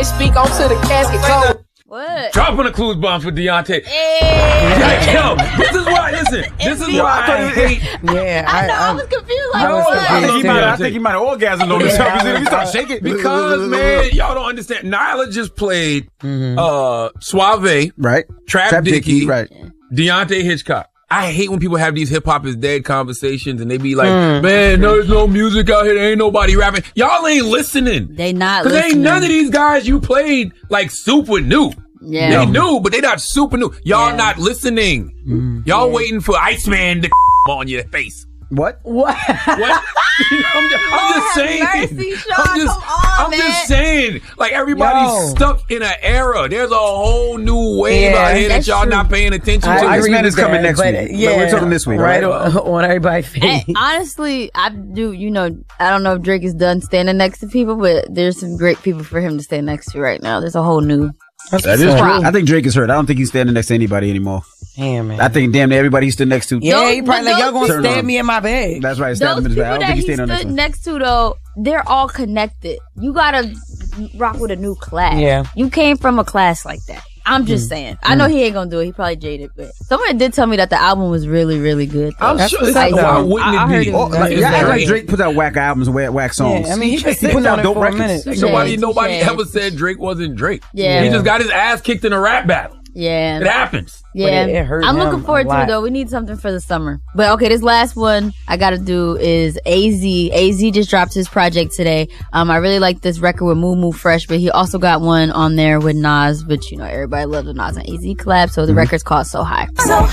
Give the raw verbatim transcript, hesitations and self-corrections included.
might speak onto the casket cold. What? Dropping the clues bombs with Deontay. Hey. Like, yo, this is why, listen, this is Yo, why I thought I it hate. Yeah, I know, I, I was confused. Like, I was what? confused. I think he love might. I Deontay. think he might have orgasmed on himself. Yeah, He started shaking Because, man, y'all don't understand. Nyla just played Mhm. uh, Suave, right? Trap, Trap Dickie, Dickie, right? Deontay Hitchcock. I hate when people have these hip hop is dead conversations and they be like, man, there's no music out here. There ain't nobody rapping. Y'all ain't listening. They not Because listening. ain't none of these guys you played like super new. Yeah. They new, but they not super new. Y'all Yeah. not listening. Y'all waiting for Iceman to on your face. What? What? What? I'm just, I'm just saying. Mercy, Sean, I'm just, come on, I'm man. just saying. Like everybody's Yo. stuck in an era. There's a whole new wave Yeah, out here that that's y'all true. not paying attention I to. agree Iceman with is coming that, next but, week. Yeah, We're talking this week, right? right? On, on everybody's face. Hey, honestly, I do, you know, I don't know if Drake is done standing next to people, but there's some great people for him to stand next to right now. There's a whole new. That's That is what's true. up. I think Drake is hurt. I don't think he's standing next to anybody anymore. Damn, man. I think damn near everybody he stood next to. yeah, Those- he probably but like, y'all those gonna people- stab me in my bag. That's right. Stab Those him in his people back. I don't that think he he's standing on this stood one. next to, though, they're all connected. You gotta rock with a new class. Yeah. You came from a class like that. I'm just saying. I know he ain't gonna do it. He probably jaded, but someone did tell me that the album was really, really good. though. I'm That's sure. what's It's, up, why though. wouldn't I- I it heard be? it Oh, was like, It's yeah, act very- like Drake puts out whack albums, whack, whack songs. Yeah, I mean, he he been sitting puts on out it dope for a records. minute. Nobody, Touche, nobody touche. ever said Drake wasn't Drake. Yeah. He just got his ass kicked in a rap battle. Yeah. It happens. Yeah, But it- it hurt I'm him looking a forward to lot. it though. We need something for the summer. But okay, this last one I gotta do is A Z. A Z just dropped his project today. Um, I really like this record with Moo Moo Fresh, but he also got one on there with Nas, which you know everybody loves the Nas and A Z collab. So the record's called So High. So